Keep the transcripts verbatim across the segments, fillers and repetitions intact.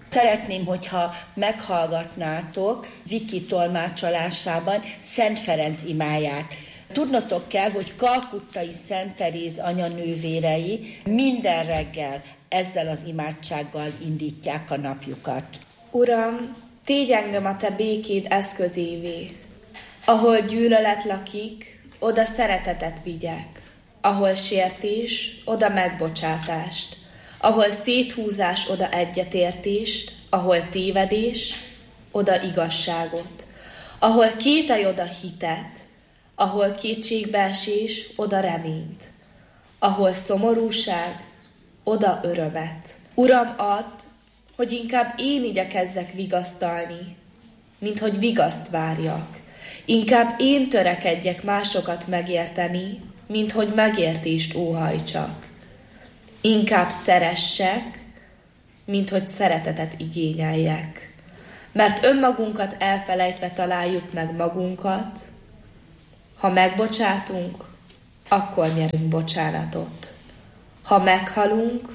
Szeretném, hogyha meghallgatnátok Viki tolmácsolásában Szent Ferenc imáját. Tudnotok kell, hogy kalkuttai Szent Teréz anyanővérei minden reggel ezzel az imádsággal indítják a napjukat. Uram, tégy engem a te békéd eszközévé. Ahol gyűlölet lakik, oda szeretetet vigyek. Ahol sértés, oda megbocsátást. Ahol széthúzás, oda egyetértést. Ahol tévedés, oda igazságot. Ahol kételj, oda hitet. Ahol kétségbeesés, oda reményt. Ahol szomorúság, oda örömet. Uram, add, hogy inkább én igyekezzek vigasztalni, mint hogy vigaszt várjak. Inkább én törekedjek másokat megérteni, mint hogy megértést óhajtsak. Inkább szeressek, mint hogy szeretetet igényeljek. Mert önmagunkat elfelejtve találjuk meg magunkat, ha megbocsátunk, akkor nyerünk bocsánatot. Ha meghalunk,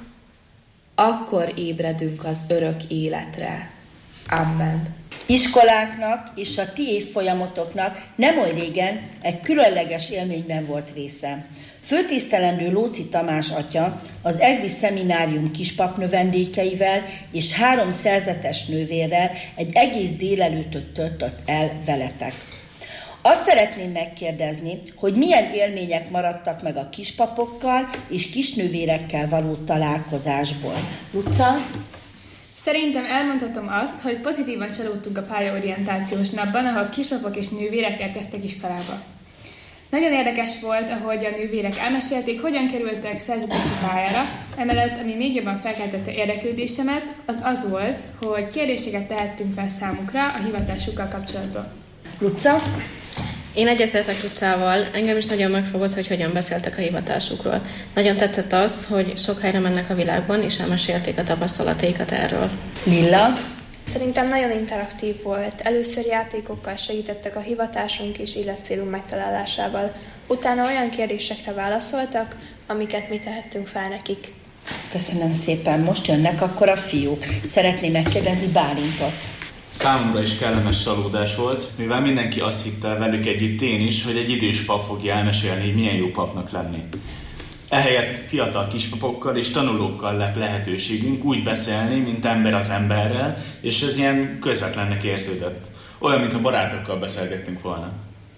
akkor ébredünk az örök életre. Amen. Iskolánknak és a ti évfolyamotoknak nem oly régen egy különleges élményben volt része. Főtisztelendő Lóczy Tamás atya az egri szeminárium kispap növendékeivel és három szerzetes nővérrel egy egész délelőttöt töltött el veletek. Azt szeretném megkérdezni, hogy milyen élmények maradtak meg a kispapokkal és kisnővérekkel való találkozásból. Luca? Szerintem elmondhatom azt, hogy pozitívan csalódtunk a pályaorientációs napban, ahol kispapok és nővérek érkeztek iskolába. Nagyon érdekes volt, ahogy a nővérek elmesélték, hogyan kerültek szerzetesi pályára. Emellett, ami még jobban felkeltette érdeklődésemet, az az volt, hogy kérdéseket tehettünk fel számukra a hivatásukkal kapcsolatban. Luca? Én egyetértek Lucával, engem is nagyon megfogott, hogy hogyan beszéltek a hivatásukról. Nagyon tetszett az, hogy sok helyre mennek a világban, és elmesélték a tapasztalataikat erről. Lilla? Szerintem nagyon interaktív volt. Először játékokkal segítettek a hivatásunk és életcélunk megtalálásával. Utána olyan kérdésekre válaszoltak, amiket mi tehettünk fel nekik. Köszönöm szépen. Most jönnek akkor a fiúk. Szeretném megkérdezni Bálintot. Számomra is kellemes csalódás volt, mivel mindenki azt hitte velük együtt én is, hogy egy idős pap fogja elmesélni, hogy milyen jó papnak lenni. Ehelyett fiatal kispapokkal és tanulókkal lett lehetőségünk úgy beszélni, mint ember az emberrel, és ez ilyen közvetlennek érződött. Olyan, mintha barátokkal beszélgettünk volna.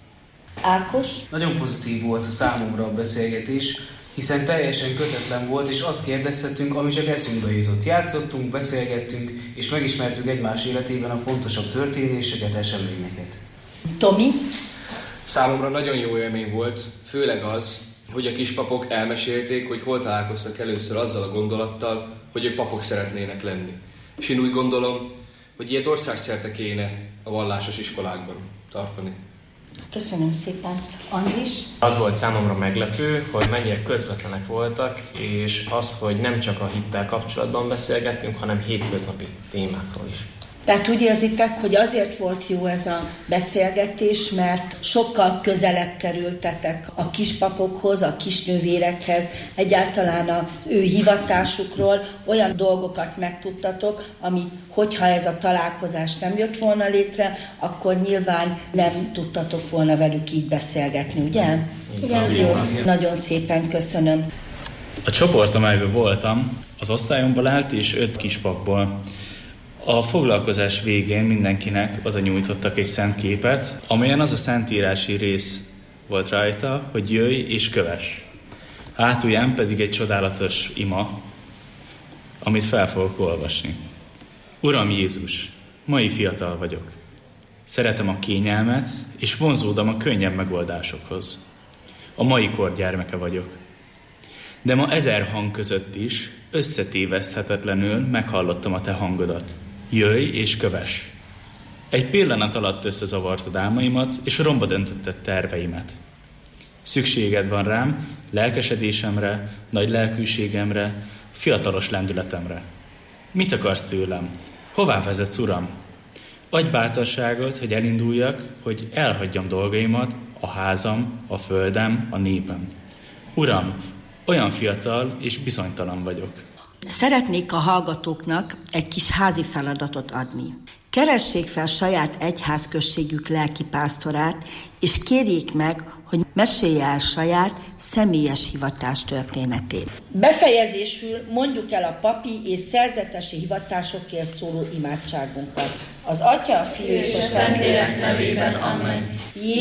Ákos? Nagyon pozitív volt a számomra a beszélgetés, hiszen teljesen kötetlen volt, és azt kérdezhetünk, ami csak eszünkbe jutott. Játszottunk, beszélgettünk, és megismertük egymás életében a fontosabb történéseket, eseményeket. Tomi? Számomra nagyon jó élmény volt, főleg az, hogy a kispapok elmesélték, hogy hol találkoztak először azzal a gondolattal, hogy ők papok szeretnének lenni. És én úgy gondolom, hogy ilyet országszerte kéne a vallásos iskolákban tartani. Köszönöm szépen. Andris? Az volt számomra meglepő, hogy mennyire közvetlenek voltak, és az, hogy nem csak a hittel kapcsolatban beszélgettünk, hanem hétköznapi témákról is. Tehát úgy érzitek, hogy azért volt jó ez a beszélgetés, mert sokkal közelebb kerültetek a kispapokhoz, a kisnővérekhez, egyáltalán az ő hivatásukról, olyan dolgokat megtudtatok, amit, hogyha ez a találkozás nem jött volna létre, akkor nyilván nem tudtatok volna velük így beszélgetni, ugye? Igen. Jó, nagyon szépen köszönöm. A csoport, amelyben voltam, az osztályomból állt, és öt kispapból. A foglalkozás végén mindenkinek oda nyújtottak egy szent képet, amelyen az a szentírási rész volt rajta, hogy jöjj és kövess. Hátulján pedig egy csodálatos ima, amit fel fogok olvasni. Uram Jézus, mai fiatal vagyok. Szeretem a kényelmet, és vonzódom a könnyebb megoldásokhoz. A mai kor gyermeke vagyok. De ma ezer hang között is összetéveszthetetlenül meghallottam a te hangodat. Jöjj és kövess! Egy pillanat alatt összezavartad álmaimat, és romba döntötted terveimet. Szükséged van rám, lelkesedésemre, nagy lelkűségemre, fiatalos lendületemre. Mit akarsz tőlem? Hová vezetsz, Uram? Adj bátorságot, hogy elinduljak, hogy elhagyjam dolgaimat, a házam, a földem, a népem. Uram, olyan fiatal és bizonytalan vagyok. Szeretnék a hallgatóknak egy kis házi feladatot adni. Keressék fel saját egyházközségük lelkipásztorát, és kérjék meg, hogy mesélje el saját személyes hivatás történetét. Befejezésül mondjuk el a papi és szerzetesi hivatásokért szóló imádságunkat. Az Atya, a Fiú és a Szentlélek nevében, amen.